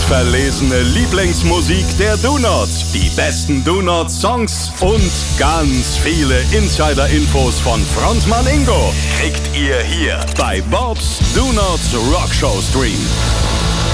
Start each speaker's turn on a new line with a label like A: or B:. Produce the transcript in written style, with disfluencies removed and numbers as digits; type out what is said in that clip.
A: handverlesene Lieblingsmusik der Donuts, die besten Donut-Songs und ganz viele Insider-Infos von Frontmann Ingo kriegt ihr hier bei Bobs Donuts Rockshow Stream.